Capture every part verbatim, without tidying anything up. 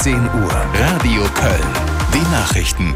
zehn Uhr, Radio Köln. Die Nachrichten.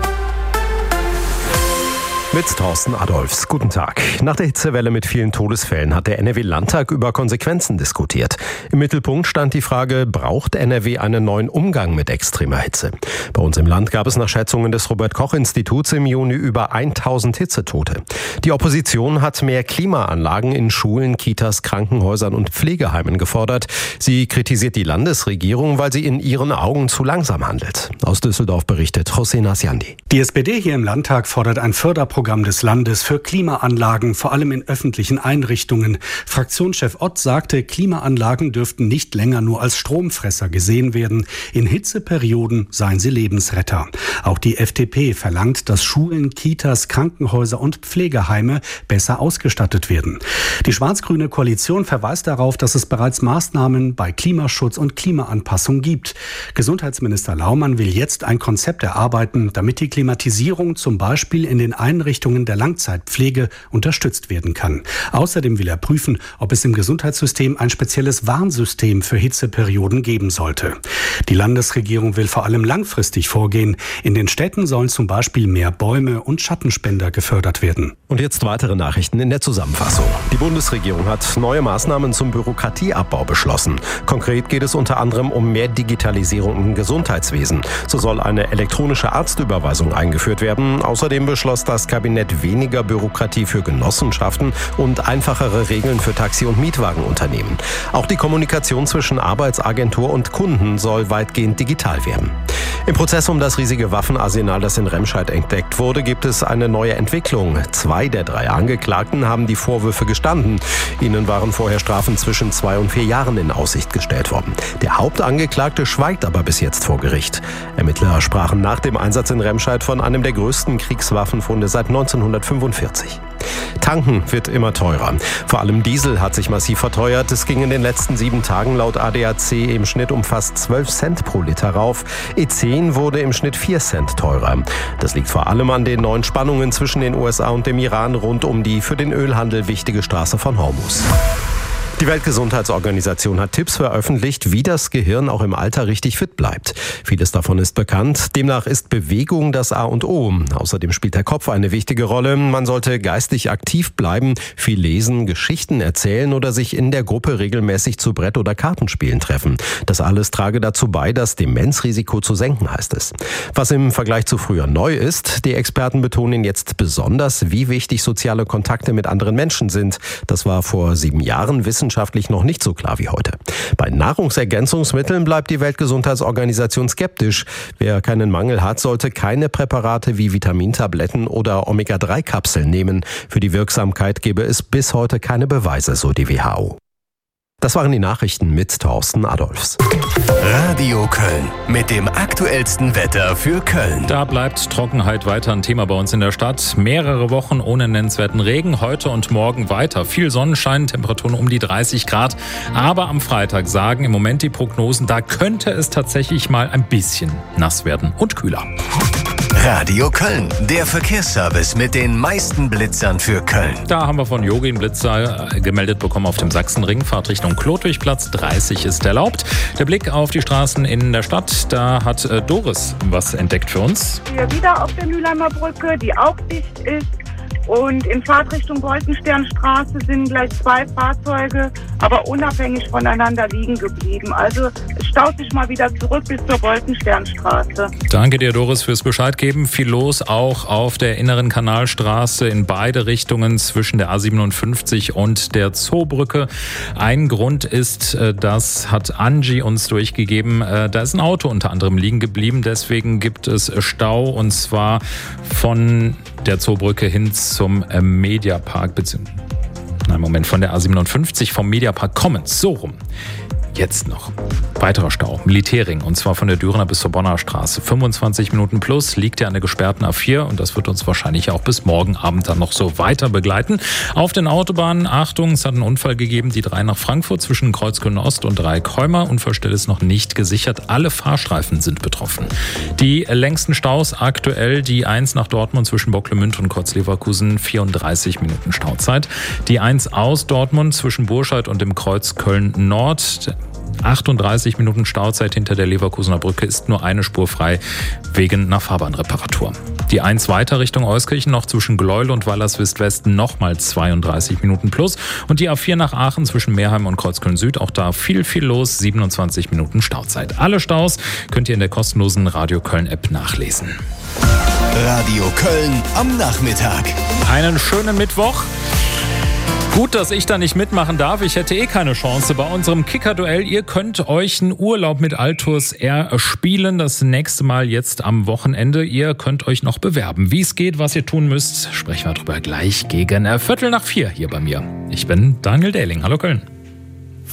Mit Thorsten Adolfs. Guten Tag. Nach der Hitzewelle mit vielen Todesfällen hat der N R W-Landtag über Konsequenzen diskutiert. Im Mittelpunkt stand die Frage, braucht N R W einen neuen Umgang mit extremer Hitze? Bei uns im Land gab es nach Schätzungen des Robert-Koch-Instituts im Juni über tausend Hitzetote. Die Opposition hat mehr Klimaanlagen in Schulen, Kitas, Krankenhäusern und Pflegeheimen gefordert. Sie kritisiert die Landesregierung, weil sie in ihren Augen zu langsam handelt. Aus Düsseldorf berichtet Hossein Asiandi. Die S P D hier im Landtag fordert ein Förderprogramm des Landes für Klimaanlagen, vor allem in öffentlichen Einrichtungen. Fraktionschef Ott sagte, Klimaanlagen dürften nicht länger nur als Stromfresser gesehen werden. In Hitzeperioden seien sie Lebensretter. Auch die F D P verlangt, dass Schulen, Kitas, Krankenhäuser und Pflegeheime besser ausgestattet werden. Die schwarz-grüne Koalition verweist darauf, dass es bereits Maßnahmen bei Klimaschutz und Klimaanpassung gibt. Gesundheitsminister Laumann will jetzt ein Konzept erarbeiten, damit die Klimatisierung zum Beispiel in den Einrichtungen der Langzeitpflege unterstützt werden kann. Außerdem will er prüfen, ob es im Gesundheitssystem ein spezielles Warnsystem für Hitzeperioden geben sollte. Die Landesregierung will vor allem langfristig vorgehen. In den Städten sollen zum Beispiel mehr Bäume und Schattenspender gefördert werden. Und jetzt weitere Nachrichten in der Zusammenfassung. Die Bundesregierung hat neue Maßnahmen zum Bürokratieabbau beschlossen. Konkret geht es unter anderem um mehr Digitalisierung im Gesundheitswesen. So soll eine elektronische Arztüberweisung eingeführt werden. Außerdem beschloss das Kabinett weniger Bürokratie für Genossenschaften und einfachere Regeln für Taxi- und Mietwagenunternehmen. Auch die Kommunikation zwischen Arbeitsagentur und Kunden soll weitgehend digital werden. Im Prozess um das riesige Waffenarsenal, das in Remscheid entdeckt wurde, gibt es eine neue Entwicklung. Zwei der drei Angeklagten haben die Vorwürfe gestanden. Ihnen waren vorher Strafen zwischen zwei und vier Jahren in Aussicht gestellt worden. Der Hauptangeklagte schweigt aber bis jetzt vor Gericht. Ermittler sprachen nach dem Einsatz in Remscheid von einem der größten Kriegswaffenfunde seit neunzehnhundertfünfundvierzig. Tanken wird immer teurer. Vor allem Diesel hat sich massiv verteuert. Es ging in den letzten sieben Tagen laut A D A C im Schnitt um fast zwölf Cent pro Liter rauf. E zehn wurde im Schnitt vier Cent teurer. Das liegt vor allem an den neuen Spannungen zwischen den U S A und dem Iran rund um die für den Ölhandel wichtige Straße von Hormuz. Die Weltgesundheitsorganisation hat Tipps veröffentlicht, wie das Gehirn auch im Alter richtig fit bleibt. Vieles davon ist bekannt. Demnach ist Bewegung das A und O. Außerdem spielt der Kopf eine wichtige Rolle. Man sollte geistig aktiv bleiben, viel lesen, Geschichten erzählen oder sich in der Gruppe regelmäßig zu Brett- oder Kartenspielen treffen. Das alles trage dazu bei, das Demenzrisiko zu senken, heißt es. Was im Vergleich zu früher neu ist, die Experten betonen jetzt besonders, wie wichtig soziale Kontakte mit anderen Menschen sind. Das war vor sieben Jahren wissenschaftlich wissenschaftlich noch nicht so klar wie heute. Bei Nahrungsergänzungsmitteln bleibt die Weltgesundheitsorganisation skeptisch. Wer keinen Mangel hat, sollte keine Präparate wie Vitamintabletten oder Omega drei Kapseln nehmen. Für die Wirksamkeit gebe es bis heute keine Beweise, so die W H O. Das waren die Nachrichten mit Thorsten Adolfs. Radio Köln mit dem aktuellsten Wetter für Köln. Da bleibt Trockenheit weiter ein Thema bei uns in der Stadt. Mehrere Wochen ohne nennenswerten Regen, heute und morgen weiter. Viel Sonnenschein, Temperaturen um die dreißig Grad. Aber am Freitag sagen im Moment die Prognosen, da könnte es tatsächlich mal ein bisschen nass werden und kühler. Radio Köln, der Verkehrsservice mit den meisten Blitzern für Köln. Da haben wir von Yogi einen Blitzer gemeldet bekommen auf dem Sachsenring. Fahrt Richtung Klotwigplatz, dreißig ist erlaubt. Der Blick auf die Straßen in der Stadt, da hat Doris was entdeckt für uns. Wir wieder auf der Mülheimer Brücke, die auch dicht ist. Und in Fahrtrichtung Boltensternstraße sind gleich zwei Fahrzeuge, aber unabhängig voneinander liegen geblieben. Also es staut sich mal wieder zurück bis zur Boltensternstraße. Danke dir, Doris, fürs Bescheid geben. Viel los auch auf der inneren Kanalstraße in beide Richtungen zwischen der A siebenundfünfzig und der Zoobrücke. Ein Grund ist, das hat Angie uns durchgegeben, da ist ein Auto unter anderem liegen geblieben. Deswegen gibt es Stau und zwar von der Zoobrücke hin zum Mediapark, beziehungsweise, nein, Moment, von der A siebenundfünfzig vom Mediapark Commons, so rum. Jetzt noch weiterer Stau, Militärring, und zwar von der Dürener bis zur Bonner Straße. fünfundzwanzig Minuten plus, liegt ja an der gesperrten A vier und das wird uns wahrscheinlich auch bis morgen Abend dann noch so weiter begleiten. Auf den Autobahnen, Achtung, es hat einen Unfall gegeben, die drei nach Frankfurt zwischen Kreuzköln Ost und Dreieckholmer. Unfallstelle ist noch nicht gesichert, alle Fahrstreifen sind betroffen. Die längsten Staus aktuell, die eins nach Dortmund zwischen Bocklemünd und Kotz-Leverkusen, vierunddreißig Minuten Stauzeit. Die eins aus Dortmund zwischen Burscheid und dem Kreuz Köln Nord, achtunddreißig Minuten Stauzeit hinter der Leverkusener Brücke, ist nur eine Spur frei wegen einer Fahrbahnreparatur. Die eins weiter Richtung Euskirchen noch zwischen Gleuel und Wallerswist-West nochmal zweiunddreißig Minuten plus. Und die A vier nach Aachen zwischen Meerheim und Kreuzköln Süd, auch da viel, viel los, siebenundzwanzig Minuten Stauzeit. Alle Staus könnt ihr in der kostenlosen Radio Köln App nachlesen. Radio Köln am Nachmittag. Einen schönen Mittwoch. Gut, dass ich da nicht mitmachen darf. Ich hätte eh keine Chance bei unserem Kicker-Duell. Ihr könnt euch einen Urlaub mit Altours erspielen. Das nächste Mal jetzt am Wochenende. Ihr könnt euch noch bewerben. Wie es geht, was ihr tun müsst, sprechen wir darüber gleich gegen Viertel nach vier hier bei mir. Ich bin Daniel Dehling. Hallo Köln.